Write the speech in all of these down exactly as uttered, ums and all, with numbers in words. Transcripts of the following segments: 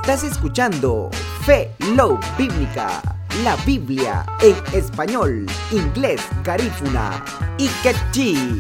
Estás escuchando Fe Love Bíblica, la Biblia en español, inglés, garífuna y quechí.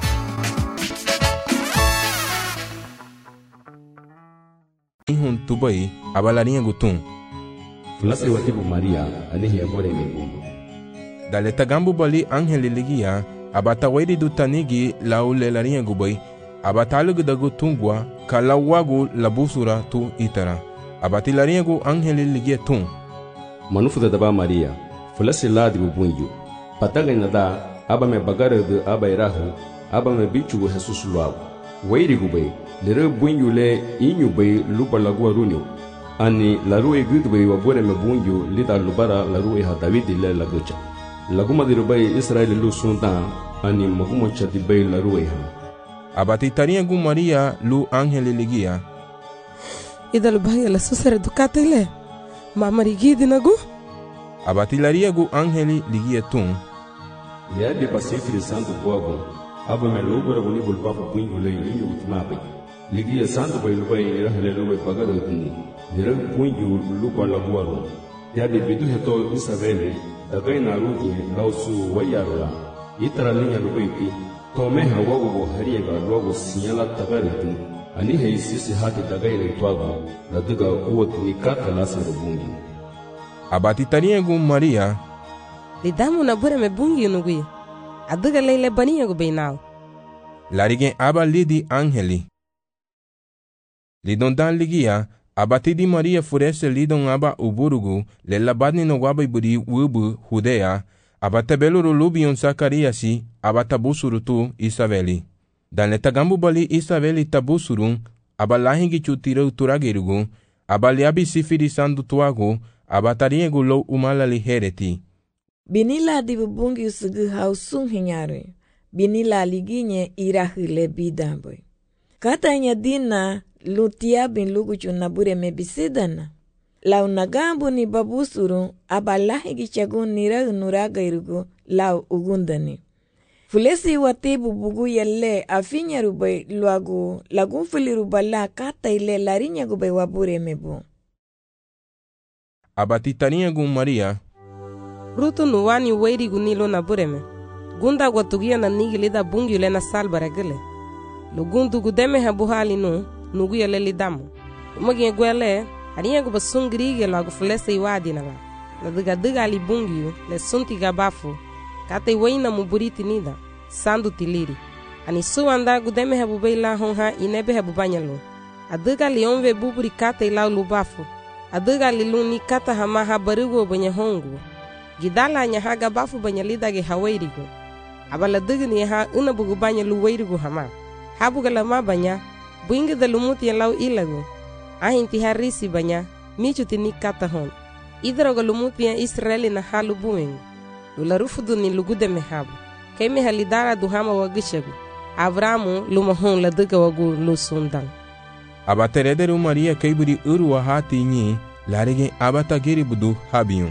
Ihun tubai abalarinha gutun. Fulasi watibu Maria anihi abore mebu. Dale tagambu bali angeli ligia abata wairi du tanigi laule larinha gubai abatalugu da gutungwa kalawagu labusura tu itara abati larinha gu angeli ligia tun. Manufu da daba Maria fulasi ladibu bunyu pataga nada aba me bagare de aba irahu aba me bichu Jesus luau wairi gubai lere bunyu le inyu bai lupa lagua runyo ani laru e gudu bai wabore me bunyu lida lubara laru e ha David le lagucha laguma diru bai Israel lu sunta ani magumo chati bai laru e ha abati tarinha gu Maria lu angeli ligia ida lu bai la susere ducate le mamari gidi nagu abati laria gu angeli ligia tun ya de pasifri santo poago aba me lubara buni bulpa bunyu le inyu utmabe ligia santo bai lubai irahale lubai pagado tuni dira punju lupa laguaro ya de bidu heto Isabelle dagai na ruki lausu wayarula itara linya lubai pi tome hawago go hariega logo sinyala tagare tuni ani he sisi hati dagai le twago da diga uot ni kata lasa bungi abati tarinha gu Maria lidamu na bure me bungi nugui adiga leile baniya gu beinao larigen aba lidi angeli lidon dan ligia abati di Maria furese lidon aba uburugu le labadni no guaba iburi wubu Judea abata beluru lubion Zacariasi abata busuru tu Isabeli dan le tagambu bali Isabeli tabusurun aba lahingi chutira uturagirugu aba liabi sifiri sandu tuagu abatarinha gu lo umala lihereti binila dibu bungi usugu hausun hinyare binila liginye irahile bidamboy katanya dina lutia bin luguchu nabure mebisidana lau nagambu ni babusuru abalahi gichagun nira nuraga irugu lau ugundani fulesi watibu bugu yelle afinya rubai luagu lagun fili rubala kata ile larinya gubay wabure mebu abati tarinha gu Maria rutu nuwani wairi gu nilo nabure me gunda watugia na nigilida bungi ule na salbara gile lugundu gudeme habuhali nu nugu yale lidamu umagi gwele hariya gu basungri lagu fulese iwadi na ba na diga diga li bungi le sunti gabafu kate waina muburiti nida sandu tiliri ani suanda gudeme habubei la honha inebe habubanyalo adiga li onve buburi kate la lubafu adiga li luni kata hama habarugo banya hongu gidala nya haga bafu banya lidage hawairigo abala digni ha una bugu banya luwairigo hama habuga lama banya buinga da lumuti law ilago ahinti harisi banya michuti ni kata hon idroga lumuti Israeli na halu bueng lula rufudu ni lugude mehabu keme halidara duhama wagishagu Abramu lumahon la diga wagu lusundan abaterederu Maria kaiburi uru wa hati nyi larige abata geri budu habiyun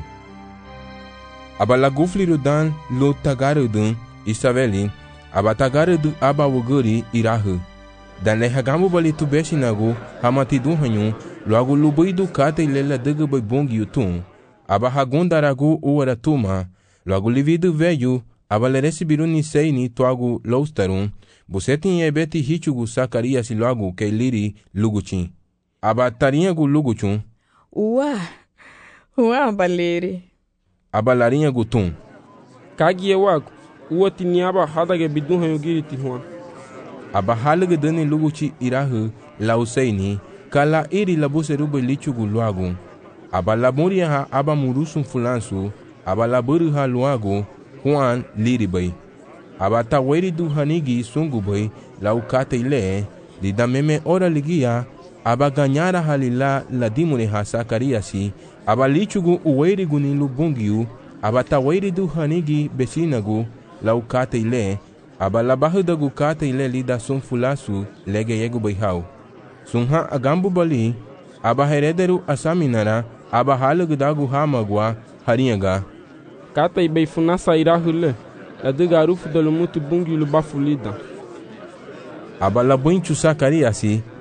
abala gufliru dan lo tagarudun Isabeli abatagarudu aba wuguri irahu dan le hagamu bali tu besinagu hamati du hanyu logo lubuidu kate lela diga bai bongi utun aba hagundaragu uara tuma logo lividu veyu abala resibiru ni seini tuagu loustarun busetin yebeti hichugu Zacariasi logo ke liri luguchin aba tarinha gu luguchun uwa uwa baleri aba larinha gu tun kagiye wagu uwati ni aba hadage bidun hayo giriti huan aba halige dani luguchi irahu lauseini kala iri labuseru belichugu luagu aba lamuria ha aba murusun fulansu aba laburu ha luagu Juan liri bai aba taweri du hanigi sungu bai lau kate ile lida meme ora ligia aba ganyara halila ladimune ha Zacariasi aba lichugu uweri guni lubungiu aba taweri du hanigi besinagu lau kate ile aba labahudagu kate ile lida sun fulasu lege yegu bai hau sunha agambu bali aba herederu asaminara aba halugu dagu hamagwa harinyaga kata ibei funasa irahule la diga rufu dalumuti bungi lubafulida aba labunchu Zacariasi